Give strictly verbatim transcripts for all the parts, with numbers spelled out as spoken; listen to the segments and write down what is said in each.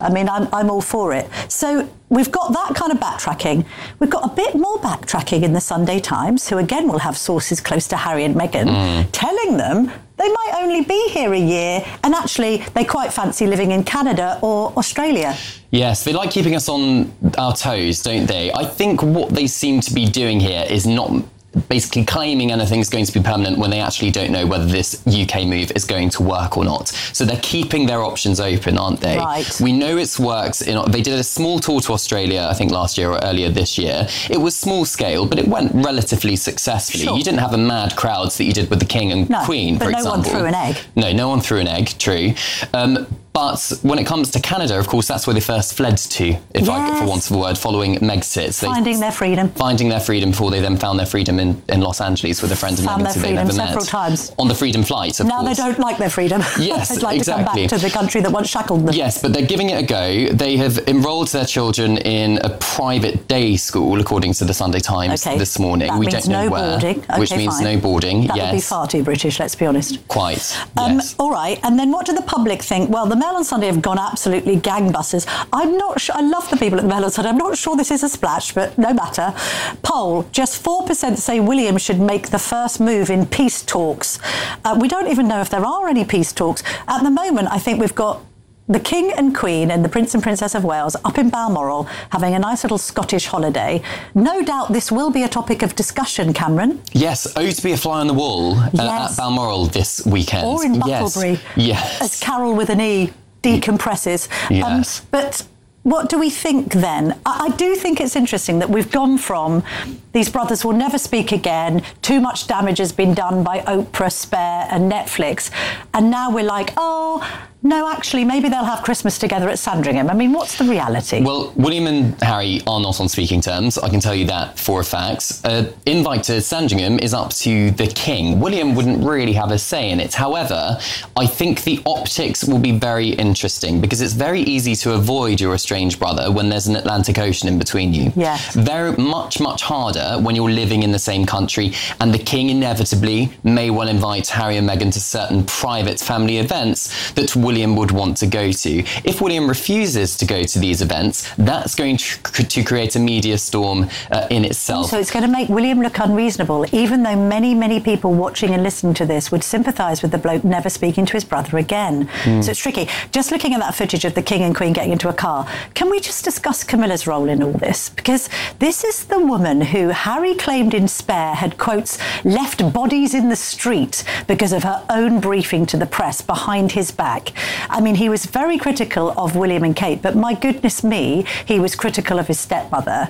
I mean, I'm, I'm all for it. So we've got that kind of backtracking. We've got a bit more backtracking in the Sunday Times, who again will have sources close to Harry and Meghan, mm. telling them they might only be here a year, and actually they quite fancy living in Canada or Australia. Yes, they like keeping us on our toes, don't they? I think what they seem to be doing here is not basically claiming anything's going to be permanent when they actually don't know whether this U K move is going to work or not. So they're keeping their options open, aren't they? Right. We know it's works. In, they did a small tour to Australia, I think last year or earlier this year. It was small scale, but it went relatively successfully. Sure. You didn't have the mad crowds that you did with the King and no, Queen, for but no example. one threw an egg. No, no one threw an egg, true. Um, But when it comes to Canada, of course, that's where they first fled to, if yes. I, for want of a word, following Megxit. So finding their freedom. Finding their freedom before they then found their freedom in, in Los Angeles with a friend of Meghan who they never met. several times. On the freedom flight, of now course. Now they don't like their freedom. Yes, They'd like exactly. to come back to the country that once shackled them. Yes, but they're giving it a go. They have enrolled their children in a private day school, according to the Sunday Times okay. this morning. That we means don't know no where. Boarding. Okay, which means fine. no boarding, that yes. That would be far too British, let's be honest. Quite, um, yes. All right, and then what do the public think? Well, the Mail on Sunday have gone absolutely gangbusters. I'm not sure, I love the people at the Mail on Sunday. I'm not sure this is a splash, but no matter. Poll, just four percent say William should make the first move in peace talks. Uh, we don't even know if there are any peace talks. At the moment, I think we've got the King and Queen and the Prince and Princess of Wales up in Balmoral having a nice little Scottish holiday. No doubt this will be a topic of discussion, Cameron. Yes, oh, to be a fly on the wall yes. uh, at Balmoral this weekend. Or in Bucklebury, yes. yes. as Carol with an E decompresses. Yes. Um, but what do we think then? I, I do think it's interesting that we've gone from these brothers will never speak again, too much damage has been done by Oprah, Spare and Netflix, and now we're like, oh, no, actually, maybe they'll have Christmas together at Sandringham. I mean, what's the reality? Well, William and Harry are not on speaking terms. I can tell you that for a fact. Uh, invite to Sandringham is up to the King. William wouldn't really have a say in it. However, I think the optics will be very interesting because it's very easy to avoid your estranged brother when there's an Atlantic Ocean in between you. Yes. Very much, much harder when you're living in the same country, and the King inevitably may well invite Harry and Meghan to certain private family events that William would want to go to. If William refuses to go to these events, that's going to, to create a media storm uh, in itself. So it's going to make William look unreasonable, even though many, many people watching and listening to this would sympathise with the bloke never speaking to his brother again. Mm. So it's tricky. Just looking at that footage of the King and Queen getting into a car, can we just discuss Camilla's role in all this? Because this is the woman who Harry claimed in Spare had, quotes, left bodies in the street because of her own briefing to the press behind his back. I mean, he was very critical of William and Kate, but my goodness me, he was critical of his stepmother.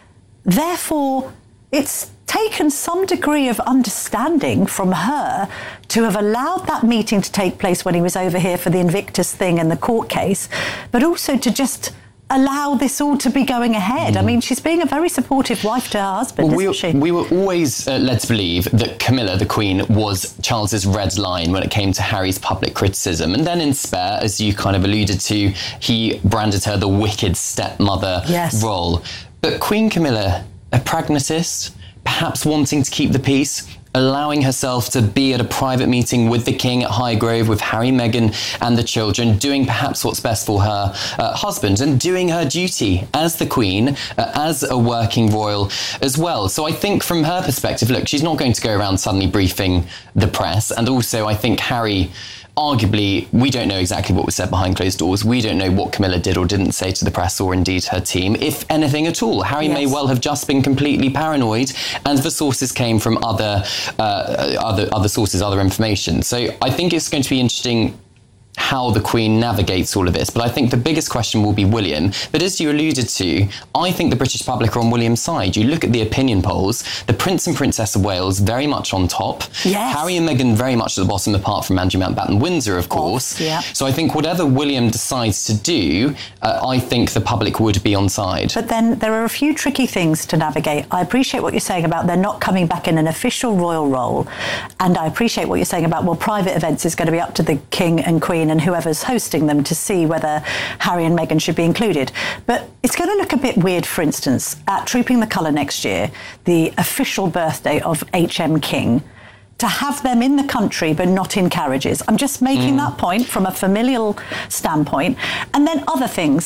Therefore, it's taken some degree of understanding from her to have allowed that meeting to take place when he was over here for the Invictus thing and the court case, but also to just allow this all to be going ahead. Mm. I mean, she's being a very supportive wife to her husband, well, isn't we, she? We were always uh, led to believe that Camilla, the Queen, was Charles's red line when it came to Harry's public criticism. And then in Spare, as you kind of alluded to, he branded her the wicked stepmother yes. role. But Queen Camilla, a pragmatist, perhaps wanting to keep the peace, allowing herself to be at a private meeting with the King at Highgrove, with Harry, Meghan and the children, doing perhaps what's best for her uh, husband and doing her duty as the Queen, uh, as a working royal as well. So I think from her perspective, look, she's not going to go around suddenly briefing the press. And also I think Harry, arguably, we don't know exactly what was said behind closed doors. We don't know what Camilla did or didn't say to the press or indeed her team, if anything at all. Harry yes. may well have just been completely paranoid, and the sources came from other, uh, other, other sources, other information. So I think it's going to be interesting how the Queen navigates all of this. But I think the biggest question will be William. But as you alluded to, I think the British public are on William's side. You look at the opinion polls, the Prince and Princess of Wales very much on top. Yes. Harry and Meghan very much at the bottom, apart from Andrew Mountbatten Windsor, of course. Oh, yeah. So I think whatever William decides to do, uh, I think the public would be on side. But then there are a few tricky things to navigate. I appreciate what you're saying about they're not coming back in an official royal role. And I appreciate what you're saying about, well, private events is going to be up to the King and Queen and whoever's hosting them to see whether Harry and Meghan should be included. But it's going to look a bit weird, for instance, at Trooping the Colour next year, the official birthday of H M King, to have them in the country but not in carriages. I'm just making mm. that point from a familial standpoint. And then other things.